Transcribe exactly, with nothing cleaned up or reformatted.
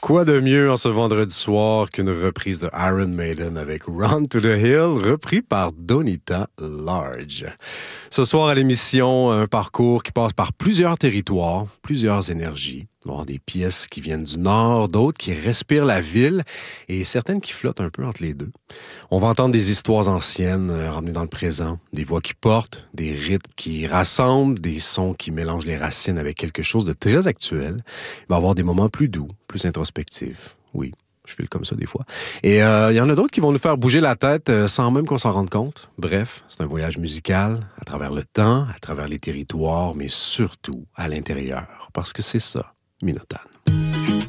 Quoi de mieux en ce vendredi soir qu'une reprise de Iron Maiden avec Run to the Hill, repris par Donita Large. Ce soir à l'émission, un parcours qui passe par plusieurs territoires, plusieurs énergies. Il va y avoir des pièces qui viennent du nord, d'autres qui respirent la ville et certaines qui flottent un peu entre les deux. On va entendre des histoires anciennes euh, ramenées dans le présent, des voix qui portent, des rythmes qui rassemblent, des sons qui mélangent les racines avec quelque chose de très actuel. Il va y avoir des moments plus doux, plus introspectifs. Oui, je file comme ça des fois. Et euh, il y en a d'autres qui vont nous faire bouger la tête euh, sans même qu'on s'en rende compte. Bref, c'est un voyage musical à travers le temps, à travers les territoires, mais surtout à l'intérieur. Parce que c'est ça, Minotane.